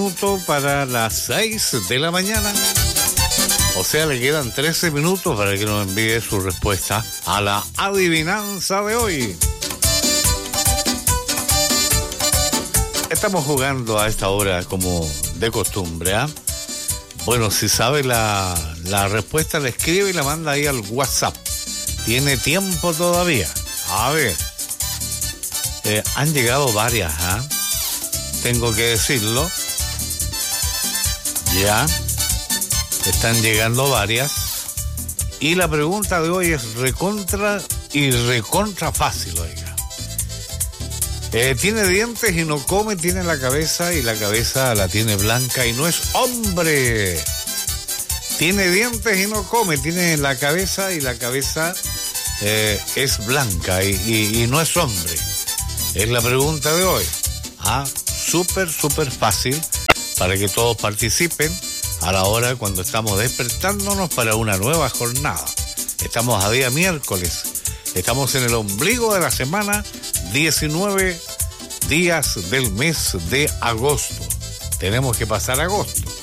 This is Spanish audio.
Minutos para las 6 de la mañana. O sea, le quedan 13 minutos para que nos envíe su respuesta a la adivinanza de hoy. Estamos jugando a esta hora como de costumbre, ¿ah? Bueno, si sabe la respuesta, la escribe y la manda ahí al WhatsApp. Tiene tiempo todavía. A ver. Han llegado varias, ¿ah? Tengo que decirlo. Ya. Están llegando varias. Y la pregunta de hoy es recontra fácil, oiga. Tiene dientes y no come, tiene la cabeza y la cabeza la tiene blanca y no es hombre. Tiene dientes y no come, tiene la cabeza y la cabeza es blanca y no es hombre. Es la pregunta de hoy. Súper fácil para que todos participen a la hora cuando estamos despertándonos para una nueva jornada. Estamos a día miércoles. Estamos en el ombligo de la semana, 19 días del mes de agosto. Tenemos que pasar agosto.